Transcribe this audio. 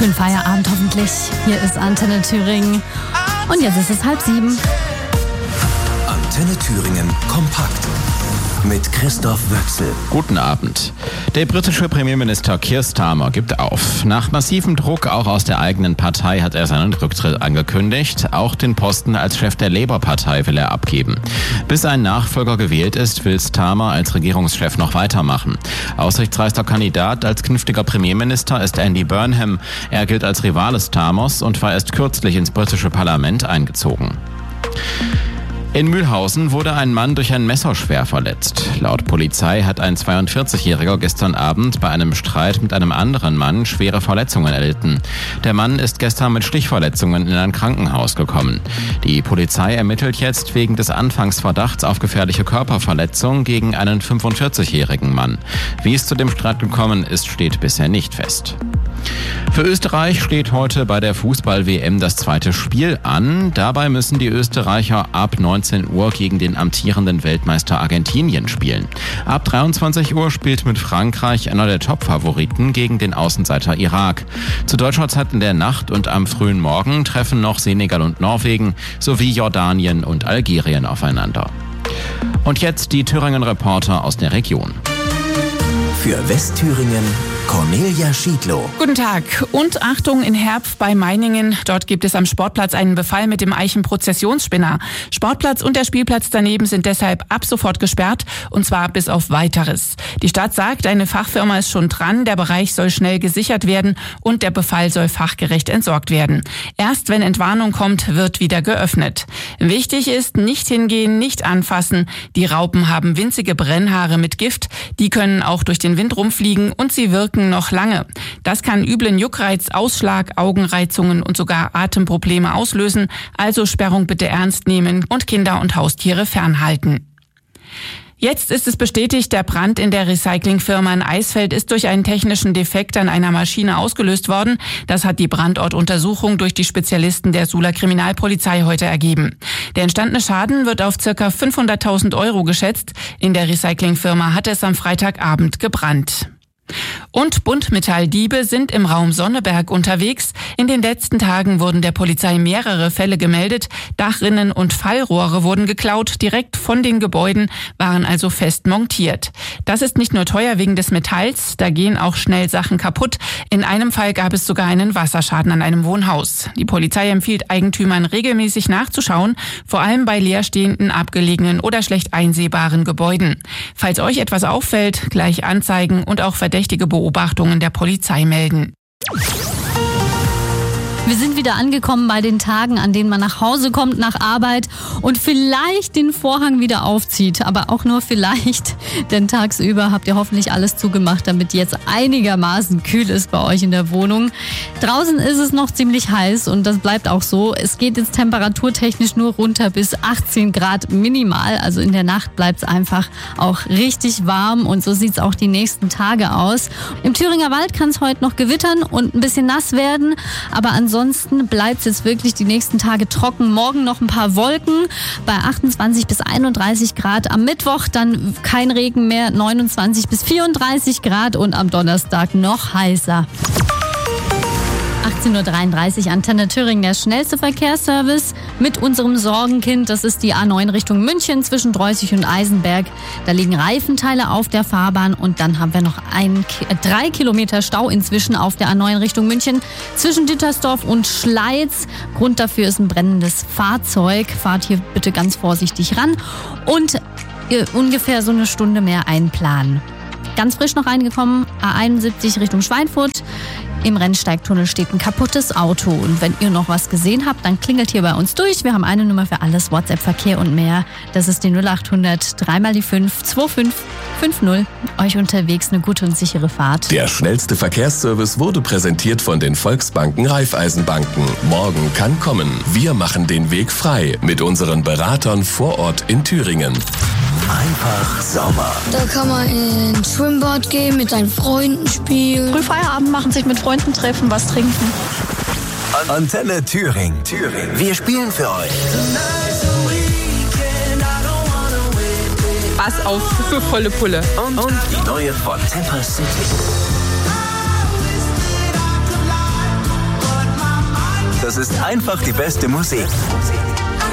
Schönen Feierabend hoffentlich. Hier ist Antenne Thüringen. Und jetzt ist es 6:30. Antenne Thüringen kompakt mit Christoph Wöchsel. Guten Abend. Der britische Premierminister Keir Starmer gibt auf. Nach massivem Druck auch aus der eigenen Partei hat er seinen Rücktritt angekündigt. Auch den Posten als Chef der Labour-Partei will er abgeben. Bis ein Nachfolger gewählt ist, will Starmer als Regierungschef noch weitermachen. Aussichtsreichster Kandidat als künftiger Premierminister ist Andy Burnham. Er gilt als Rivale Starmers und war erst kürzlich ins britische Parlament eingezogen. In Mühlhausen wurde ein Mann durch ein Messer schwer verletzt. Laut Polizei hat ein 42-Jähriger gestern Abend bei einem Streit mit einem anderen Mann schwere Verletzungen erlitten. Der Mann ist gestern mit Stichverletzungen in ein Krankenhaus gekommen. Die Polizei ermittelt jetzt wegen des Anfangsverdachts auf gefährliche Körperverletzung gegen einen 45-jährigen Mann. Wie es zu dem Streit gekommen ist, steht bisher nicht fest. Für Österreich steht heute bei der Fußball-WM das zweite Spiel an. Dabei müssen die Österreicher ab 19 Uhr gegen den amtierenden Weltmeister Argentinien spielen. Ab 23 Uhr spielt mit Frankreich einer der Top-Favoriten gegen den Außenseiter Irak. Zu deutscher Zeit in der Nacht und am frühen Morgen treffen noch Senegal und Norwegen sowie Jordanien und Algerien aufeinander. Und jetzt die Thüringen-Reporter aus der Region. Für Westthüringen Cornelia Schiedlow. Guten Tag und Achtung in Herb bei Meiningen. Dort gibt es am Sportplatz einen Befall mit dem Eichenprozessionsspinner. Sportplatz und der Spielplatz daneben sind deshalb ab sofort gesperrt und zwar bis auf Weiteres. Die Stadt sagt, eine Fachfirma ist schon dran, der Bereich soll schnell gesichert werden und der Befall soll fachgerecht entsorgt werden. Erst wenn Entwarnung kommt, wird wieder geöffnet. Wichtig ist, nicht hingehen, nicht anfassen. Die Raupen haben winzige Brennhaare mit Gift. Die können auch durch den Wind rumfliegen und sie wirken noch lange. Das kann üblen Juckreiz, Ausschlag, Augenreizungen und sogar Atemprobleme auslösen. Also Sperrung bitte ernst nehmen und Kinder und Haustiere fernhalten. Jetzt ist es bestätigt, der Brand in der Recyclingfirma in Eisfeld ist durch einen technischen Defekt an einer Maschine ausgelöst worden. Das hat die Brandortuntersuchung durch die Spezialisten der Suhler Kriminalpolizei heute ergeben. Der entstandene Schaden wird auf ca. 500.000 € geschätzt. In der Recyclingfirma hat es am Freitagabend gebrannt. Und Buntmetalldiebe sind im Raum Sonneberg unterwegs. In den letzten Tagen wurden der Polizei mehrere Fälle gemeldet. Dachrinnen und Fallrohre wurden geklaut. Direkt von den Gebäuden waren also fest montiert. Das ist nicht nur teuer wegen des Metalls, da gehen auch schnell Sachen kaputt. In einem Fall gab es sogar einen Wasserschaden an einem Wohnhaus. Die Polizei empfiehlt Eigentümern regelmäßig nachzuschauen, vor allem bei leerstehenden, abgelegenen oder schlecht einsehbaren Gebäuden. Falls euch etwas auffällt, gleich anzeigen und auch verdächtige Beobachtungen der Polizei melden. Wir sind wieder angekommen bei den Tagen, an denen man nach Hause kommt nach Arbeit und vielleicht den Vorhang wieder aufzieht. Aber auch nur vielleicht, denn tagsüber habt ihr hoffentlich alles zugemacht, damit jetzt einigermaßen kühl ist bei euch in der Wohnung. Draußen ist es noch ziemlich heiß und das bleibt auch so. Es geht jetzt temperaturtechnisch nur runter bis 18 Grad minimal. Also in der Nacht bleibt es einfach auch richtig warm und so sieht es auch die nächsten Tage aus. Im Thüringer Wald kann es heute noch gewittern und ein bisschen nass werden, aber ansonsten bleibt es jetzt wirklich die nächsten Tage trocken. Morgen noch ein paar Wolken bei 28 bis 31 Grad. Am Mittwoch dann kein Regen mehr, 29 bis 34 Grad und am Donnerstag noch heißer. 18.33 Uhr, Antenne Thüringen, der schnellste Verkehrsservice mit unserem Sorgenkind. Das ist die A9 Richtung München zwischen Dreußig und Eisenberg. Da liegen Reifenteile auf der Fahrbahn und dann haben wir noch 3 Kilometer Stau inzwischen auf der A9 Richtung München zwischen Dittersdorf und Schleiz. Grund dafür ist ein brennendes Fahrzeug. Fahrt hier bitte ganz vorsichtig ran und ungefähr so eine Stunde mehr einplanen. Ganz frisch noch reingekommen, A71 Richtung Schweinfurt. Im Rennsteigtunnel steht ein kaputtes Auto. Und wenn ihr noch was gesehen habt, dann klingelt hier bei uns durch. Wir haben eine Nummer für alles, WhatsApp-Verkehr und mehr. Das ist die 0800 3x5 2550. Euch unterwegs eine gute und sichere Fahrt. Der schnellste Verkehrsservice wurde präsentiert von den Volksbanken Raiffeisenbanken. Morgen kann kommen. Wir machen den Weg frei mit unseren Beratern vor Ort in Thüringen. Einfach Sommer. Da kann man ins Schwimmbad gehen, mit seinen Freunden spielen. Früh Feierabend machen, sich mit Freunden treffen, was trinken. Antenne Thüringen. Wir spielen für euch. Pass auf für volle Pulle. Und die neue von Temper City. Das ist einfach die beste Musik.